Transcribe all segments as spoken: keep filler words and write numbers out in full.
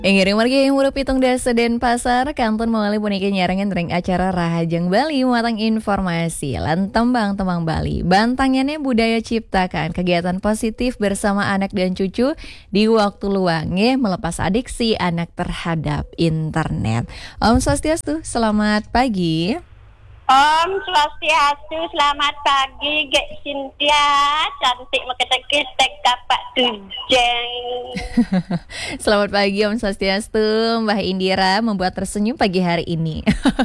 Ingin margi yang udah pitung dasa dan pasar kanton mawali puniki nyarengan ring acara Rahajang Bali muatang informasi lan tembang-tembang Bali. Bantangannya budaya ciptakan kegiatan positif bersama anak dan cucu di waktu luangnya melepas adiksi anak terhadap internet. Om Swastiastu, selamat pagi. Om Swastiastu, selamat pagi, Gek Cynthia, cantik meketek-ketek kapak tujeng. Selamat pagi Om Swastiastu, Mbah Indira membuat tersenyum pagi hari ini.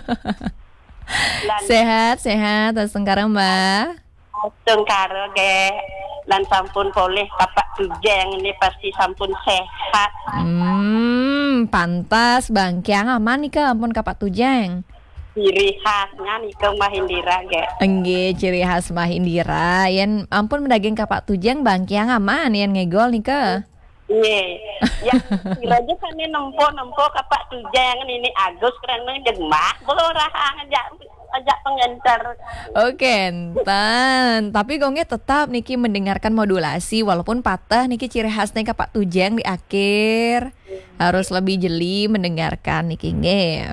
Sehat, sehat, sekarang Mbah. Tengkara Gek, lan sampun boleh kapak tujeng ini pasti sampun sehat. Hmm, pantas Bang Kiang aman nih ke ampun kapak tujeng. Ciri khasnya nih ke Mbah Indira Gek. Engge ciri khas Mbah Indira yen ampun mendaging kapak tujeng Bang Kiang aman yen ngegol nih ke. Iya, yang kira-kira kan ini nempo-nempo kapak tujeng ini Agus karena demak boleh rahang ajak ajak pengantar. Oke, tan. Tapi gongnya tetap Niki mendengarkan modulasi walaupun patah Niki ciri khasnya kapak tujeng di akhir. Harus lebih jeli mendengarkan Niki nge.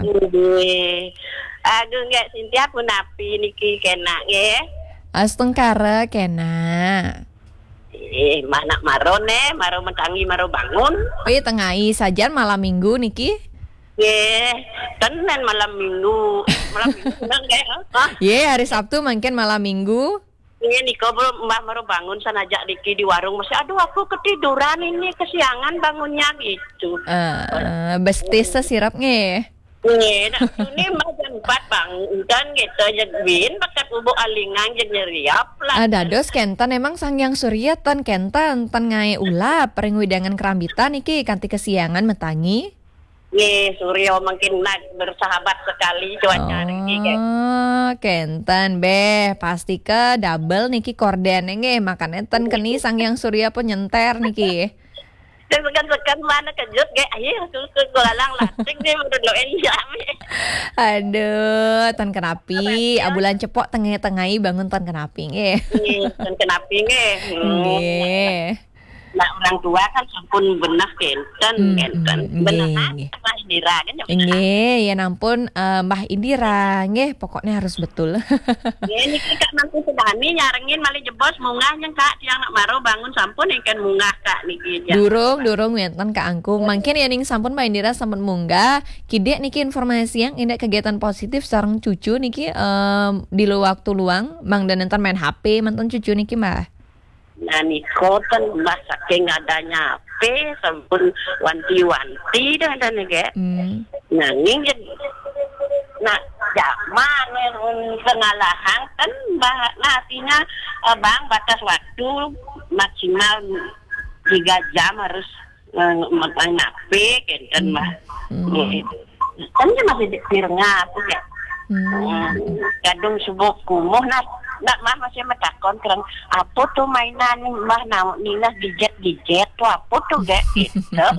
Aduh nggak Cynthia pun api Niki kena nge. Astengkara kena. Eh, mana maro ne, maro mentangi, maro bangun. Wih, tengahi saja malam minggu niki. Ye, tenan malam minggu. Malam minggu bener kayak apa? Ye, hari Sabtu mungkin malam minggu. Ini Niko belum mbah baru bangun sanajak Niki di warung masih aduh aku ketiduran ini kesiangan bangunnya gitu. Eh, uh, bestis sesirap nge. Nih, ini mbah jam empat bangun kan gitu jadwin pakai bubuk alingan jeung nyeriap lah. Ada dos kentan emang sangyang surya tan kentan tan ngai ulap pering widangan kerambitan niki kanti kesiangan metangi. Nih, Suryo mungkin nak bersahabat sekali cuaca oh, niki kayak. Oh, kentan beh pasti ke double niki korden nge makan enten keni sangyang surya pun nyenter niki. Sekan-sekan mana kejut ge ayo ke golalang lasting nih mendoain jami. Aduh, tan kenapi abulan cepok tengah-tengahi bangun tan kenapi nge. Nih, tan kenapi nge. Nggih. Nah orang tua kan sampun benah kenten Hmm, kenten nggih, benah nggih. Mbah Indira kan ya. Nggih, ya ampun uh, Mbah Indira nggih pokoknya harus betul. Nggih niki Kak nanti sedani nyarengin malih jebos munggah yang Kak tiang nak maro bangun sampun ikan munggah Kak niki ya. Durung durung wenten Kak Angkung. Mangkin ya ning sampun Mbah Indira sampun munggah. Kidek niki informasi yang indah kegiatan positif sareng cucu niki um, di lu waktu luang Mang dan enten main H P mantan cucu niki Mbah. Nah niko kan Mbah saking adanya H P sampun wanti-wanti dah dan nege. Hmm. Nah ning nah zaman pengalahan kan Mbah nasinya uh, Bang batas waktu maksimal tiga jam harus makan H P kan Mbah. Hmm. Kan dia masih di ngap ya. Hmm. Kadung subuh kumuh nak nak mah masih metakon kerang apa tuh mainan mah naon nina gadget gadget tuh apa tuh gak gitu.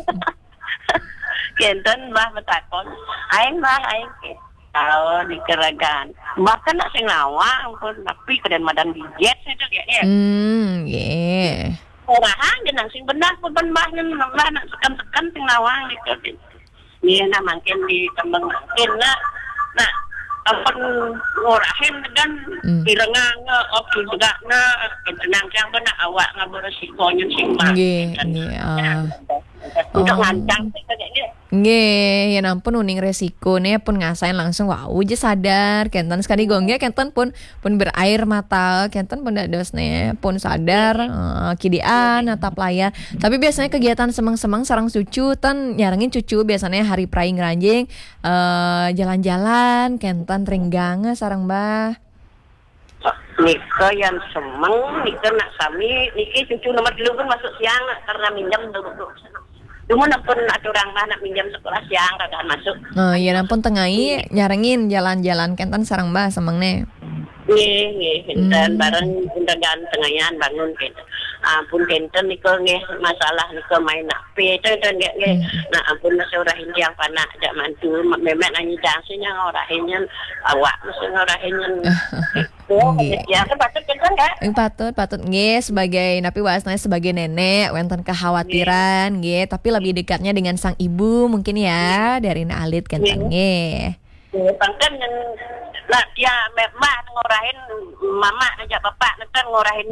Kenten mah metakon aing mah aing tahu di keragan mah kan nak sing lawang pun tapi kedan madan gadget itu ya. Hmm, nggih. Orahan genang sing benar pun mbah mbah nak sekan-sekan sing lawang gitu. Iya nah mungkin di kembang mungkin nak nah apa ngorahin dan direngang op juga na tenang yang benar awak ngaberesikonya sing mah. Nggih, nggih. Untuk ngancang kayaknya. Nggih, ya ampun uning resiko nih pun ngasain langsung wow je sadar kenten sekali gongnya kenten pun pun berair mata kenten pun dados nih pun sadar uh, kidian atap layar. Tapi biasanya kegiatan semang-semang sarang cucu tan nyarengin cucu biasanya hari prai ngeranjing uh, jalan-jalan kenten ringgang sarang Mbah. Nika yang semeng, nika nak sami, niki cucu nomor dulu pun masuk siang karena minjam dulu. Cuma pun ada orang mana minjam sekolah siang kagak masuk. Oh iya nampun tengahi nyarengin jalan-jalan kenten sarang Mbah semengne. Nggih, nggih, dan bareng undangan tengayan bangun gitu. ampun kenten niko nggih masalah niko main H P itu itu nggih nggih. Nah ampun seurahin yang panak jak mantu memek nyanyi dansinya ngorahinnya awak mesti ngorahinnya. Nggih. Ya kan patut kenten enggak? Ing patut patut nggih sebagai napi wasna sebagai nenek wonten kekhawatiran nggih tapi lebih dekatnya dengan sang ibu mungkin ya dari Na Alit kenten nggih. Pangkan lah ya memang ngorahin mama ajak bapak neten ngorahin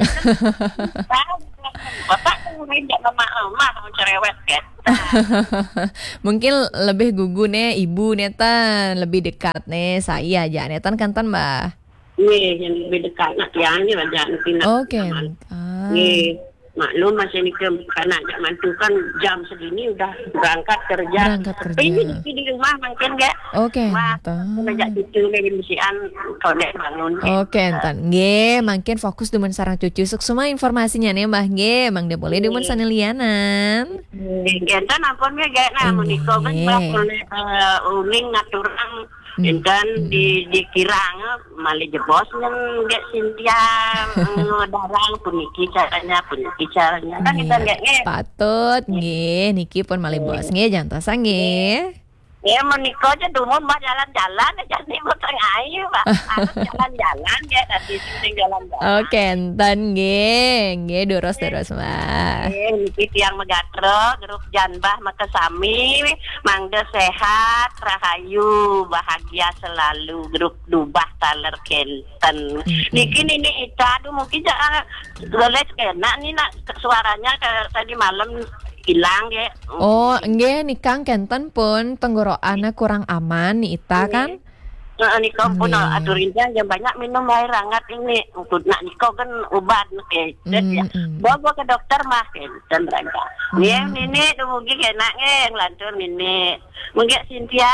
bapak ngorahin ajak mama mama mau cerewet kan. Mungkin lebih gugunnya ibu netan lebih dekat nih saya aja netan kantan Mbak. Nih yang lebih dekat nak yang ni aja nanti nak. Oke. Nih maklum masih ni ke karena ajak mantu kan jam segini udah berangkat kerja. Berangkat kerja. Tapi ini di rumah mungkin enggak. Oke. Ajak cucu lagi mesian kalau nek bangun. Oke, entan. Nggih, makin fokus demen sarang cucu. Suk semua informasinya nih Mbah nggih, Mang de boleh demen sanelianan. Nggih, enten ampun nggih gak nah menika kan boleh uning ngaturang dan di dikirang malih jebos nang gak Cynthia darang puniki caranya puniki caranya kan kita nggak nggih. Patut nggih, niki pun malih bos nggih jangan tasa nggih. Ya menika aja dumun mah jalan-jalan jadi motor ayu Pak. Jalan-jalan ya tadi sing jalan-jalan. Oke, enten nggih, nggih durus-durus Mbak. Eh niki tiang megatro grup Janbah Makasami mangga sehat rahayu bahagia selalu grup Dubah Taler Kenten. Niki ini itu aduh mungkin jangan boleh kena nih nak suaranya ke, tadi malam hilang ya. Oh, nggih nikang kenten pun tenggorokannya kurang aman nih Ita kan. Nah, niko pun aturin yang banyak minum air hangat ini. Untuk nak niko kan obat nih. Ya. Bawa ke dokter mah kenten rangka. Nih nini tuh mungkin kena nge lantur nini. Mungkin Cynthia.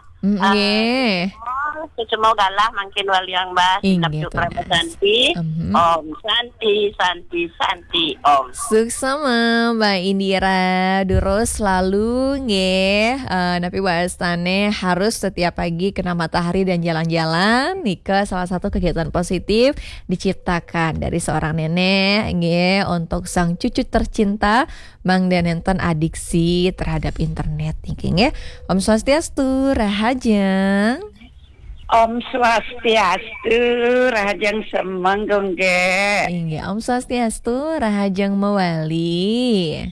Nggih. Semoga lah makin wali yang bas Datuk Prabu Santi. Om Santi Santi Santi Om. Suksama Mbak Indira durus selalu nggih. Uh, Napi wastane harus setiap pagi kena matahari dan jalan-jalan. Nika salah satu kegiatan positif diciptakan dari seorang nenek nggih untuk sang cucu tercinta Mang Denenten adiksi terhadap internet niki nggih. Om Swastiastu Rahajeng. Om Swastiastu Rahajeng Semanggong ge. Inggih, Om Swastiastu Rahajeng Mewali.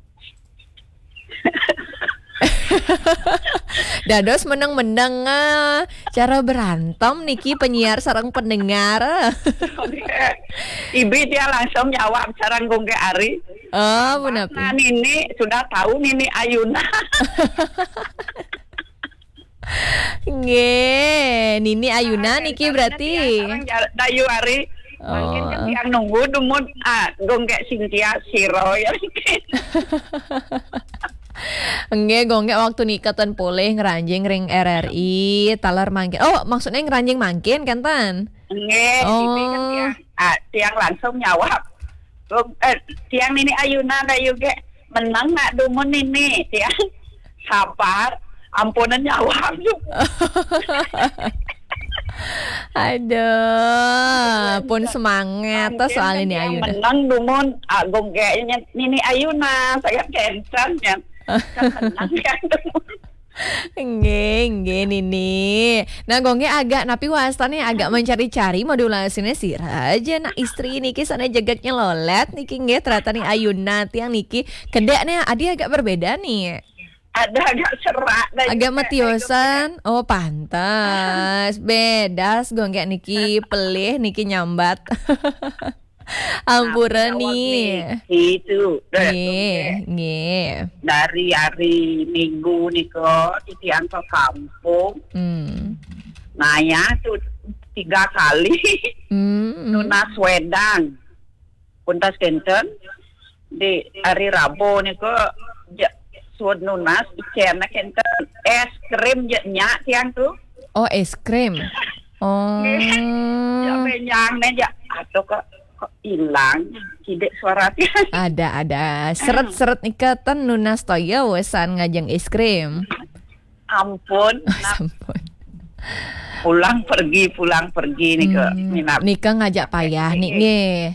Dados meneng-meneng uh, cara berantem niki penyiar sareng pendengar. Ibi dia langsung jawab sareng gongge Ari. Oh, benar. Nah, Nini sudah tahu Nini Ayuna. Nggih, Nini Ayuna niki berarti. Dayu Ari. Mungkin kan yang nunggu dumun ah gongge Cynthia Siro ya. Nggih, gongge waktu nikatan poleh ngeranjing ring R R I talar mangkin. Oh, maksudnya ngeranjing mangkin kan tan? Nggih, oh. Kan tiang, ah, tiang langsung jawab. Eh, tiang Nini Ayuna Dayu ge menang nak dumun Nini tiang sabar. Ampunan jawab juga. Aduh, pun semangat tuh soal ini Ayuna. Menang dumun agung kayaknya Nini Ayuna saya kencan ya. Menang ya dumun. Nggih, nggih Nini. Nah, gongge agak napi wastane agak mencari-cari modulasinya sih aja nak istri niki sana jagatnya lolet niki nggih ternyata nih Ayuna tiang niki kedeknya adi agak berbeda nih. Ada agak serak agak metiosan. Oh pantas bedas gongge niki pelih niki nyambat. Ampura nih itu nggih nggih dari hari Minggu niko titian ke kampung hmm. Nah ya tuh tiga kali hmm. Nunas Wedang puntas kenten di hari Rabu niko suod nunas icena kenten es krim nya tiang tuh. Oh es krim. Oh. Ya penyang nih ya atau kok kok hilang tidak suara tiang. Ada ada seret-seret nikatan nunas toya wesan ngajeng es krim. Ampun. Nah, ampun. Pulang pergi pulang pergi nih ke hmm, minap. Nika ngajak payah nih nggih.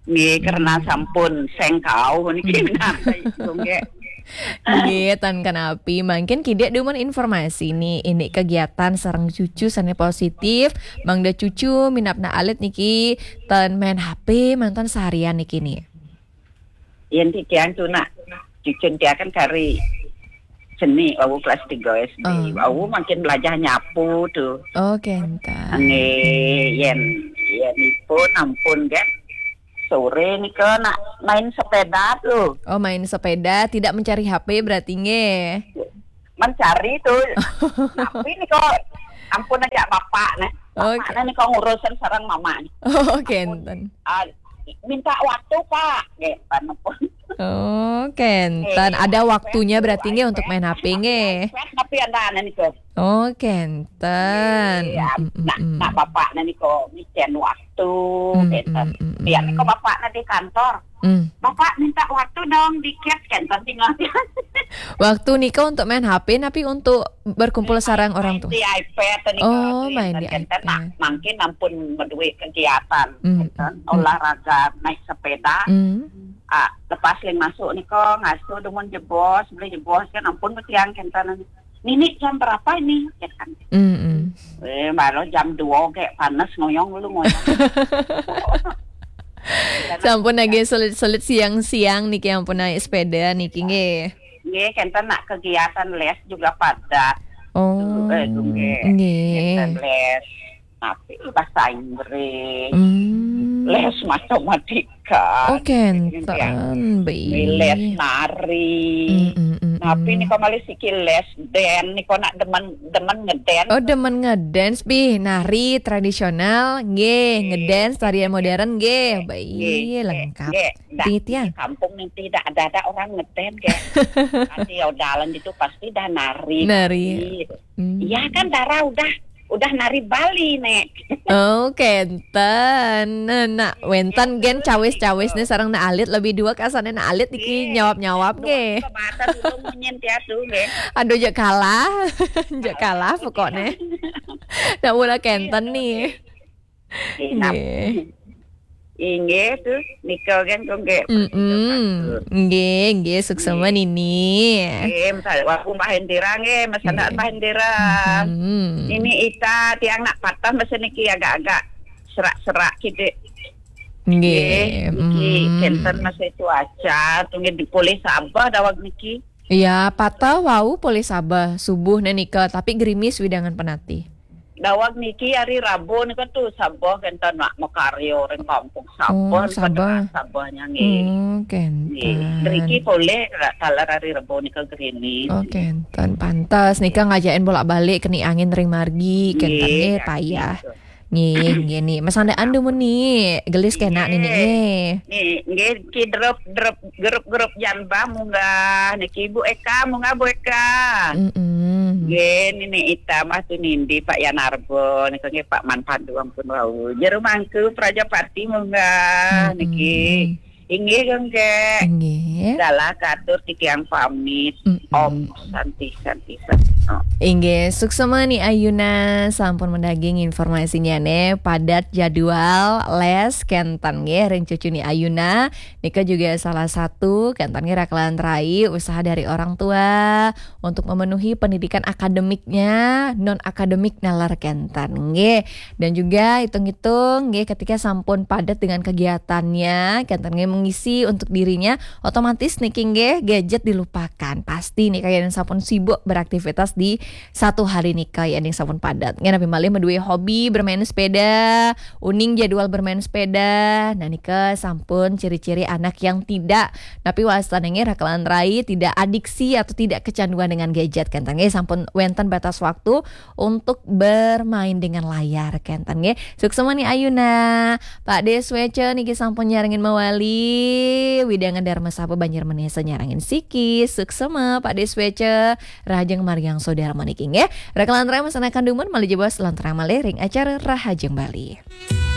Nggih karena sampun sengkau niki menate nggih. Nggih tan kanapi mungkin kidek demen informasi nih ini kegiatan sareng cucu sane positif mangda cucu minapna alit niki tan main H P mantan seharian niki nih. Yen tiang tuna cucun dia kan kari seni aku kelas tiga S D. Oh. Aku makin belajar nyapu tuh. Oh kenta. Nggih yen yen pun ampun kan sore nih kan nak main sepeda tuh. Oh main sepeda tidak mencari H P berarti nge. Mencari tuh. Tapi nih kok ampun aja bapak nih. Bapak Oke. nih kok ngurusin sarang mama nih. Oh kenten. Ah, minta waktu pak. Nggih pun. Oh kenten. Ada waktunya berarti nge untuk main H P nge. Tapi ada nih kok. Oh kenten. Ya, Mm, mm, nak mm. nak bapak nih kok micen waktu. Mm, Kenten. mm, mm, Biar mm. kok bapak di kantor. Mm. Bapak minta waktu dong dikit kan tinggal Waktu nikah untuk main H P tapi untuk berkumpul sarang orang tua. di iPad nih Oh, main di Kenten, iPad. nah, mungkin ampun berdua kegiatan Mm, kenten, mm, olahraga naik sepeda Mm. ah lepas yang masuk nih kok ngasuh dengan jebos beli jebos kan ampun betiang kenten Nini jam berapa ini ya kan Mm, mm. eh baru jam dua kayak panas ngoyong lu ngoyong. Sampun lagi sulit-sulit siang-siang niki ampun naik sepeda niki nge. Nggih kenten nak kegiatan les juga pada Oh. eh nggih kenten Nggih. les tapi bahasa Inggris Hmm. les matematika Oh kenten les baik. nari Mm, mm, mm, tapi mm. nih kok malah sikil les den nih kok nak demen demen ngeden Oh demen ngedance bih nari tradisional nggih ngedance tarian modern nggih baik lengkap. Titian. kampung nih tidak ada ada orang ngeden kayak nanti jalan itu pasti dah nari Nari. Hmm. iya kan Dara udah udah nari Bali nek Oh kenten. Nah, wentan gen cawis-cawis nih sarang na alit lebih dua kasane na alit iki nyawap-nyawap ge. kebata dulu menyentia tuh nggih Aduh jak kalah. Jak kalah pokoknya. Nah, mula kenten nih. Nggih. Inge tuh nikel kan kok nggih. Mm-mm. Nggih, nggih suksema nini. Nggih, misal aku Mbah Hendira nggih, mesana Nggih. Mbah Hendira. Hmm. Ini Ita tiang nak patah mesin iki agak-agak serak-serak gitu. Nggih. Iki Mm. kenten masih cuaca, tunggu dipulih sabah dawag niki. Iya, patah wau boleh sabah subuh nenika tapi gerimis widangan penati. Dawag niki hari Rabu nih kan tuh sabah kenten nak makaryo ring kampung Oh, sabah. Sabah. Sabahnya nggih. Hmm, Nggih. Driki kenten. boleh talar hari Rabu nih ke gerimis. Oh, kenten pantas nika ngajain bolak-balik keni angin ring margi kenten Nggih, eh payah. gitu. Nggih, nggih nih. Masandaan demen nih, gelis kena nih nih. Nih, nggih ki drop drop grup-grup janba munggah niki Ibu Eka munggah Bu Eka. Mm-mm. Nggih nini Ita mah tu nindi Pak Yanarbo niki nggih Pak Man Pandu ampun wau. Jero mangku Prajapati munggah niki. Inggih nggih. Nggih. Dalah katur tikiang pamit. Mm-mm. Om santi santi santi. Oh. Inggih, suksema nih Ayuna sampun mendaging informasinya nih padat jadwal les kenten nggih ring cucu nih Ayuna. Nika juga salah satu kenten nggih rakalan rai usaha dari orang tua untuk memenuhi pendidikan akademiknya non akademik nalar kenten nggih. Dan juga hitung-hitung nggih ketika sampun padat dengan kegiatannya kenten nggih mengisi untuk dirinya otomatis niki nggih gadget dilupakan. Pasti nih kayak sampun sibuk beraktivitas di satu hari nikah ya yang sampun padat. Nggak nabi malih medue hobi bermain sepeda, uning jadwal bermain sepeda. Nah nikah sampun ciri-ciri anak yang tidak napi wastanenge rakalan rai tidak adiksi atau tidak kecanduan dengan gadget kan nggih sampun wenten batas waktu untuk bermain dengan layar kan nggih. Suksema nih Ayuna. Pak Deswece niki sampun nyarengin mawali widangan Dharma Sapa Banjar Menesa nyarangin sikis. Suksema Pak Deswece Rahajeng Mariang Saudara Maniking ya. Rekalan rai masanakan dumun malih jebos lantaran malih ring acara Rahajeng Bali.